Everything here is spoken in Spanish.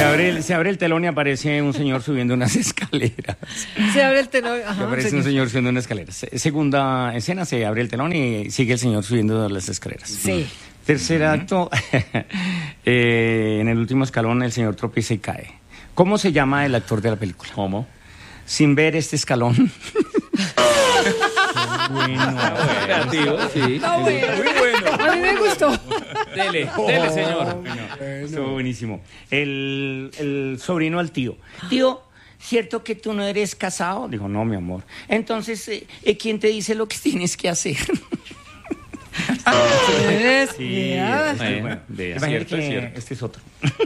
Se abre el telón y aparece un señor subiendo unas escaleras. Se abre el telón. Ajá, Aparece un señor subiendo unas escaleras. Segunda escena, se abre el telón y sigue el señor subiendo las escaleras. Sí. Tercer acto, en el último escalón el señor tropieza y cae. ¿Cómo se llama el actor de la película? ¿Cómo? Sin ver este escalón. Creativo, sí. Está bueno. Muy bueno. A mí me gustó. Dele, señor. Estuvo buenísimo. El sobrino al tío. Tío, ¿cierto que tú no eres casado? Dijo, no, mi amor. Entonces, ¿quién te dice lo que tienes que hacer? Sí, Sí, ya. bueno, Vea, imagínate cierto, que cierto. este es otro.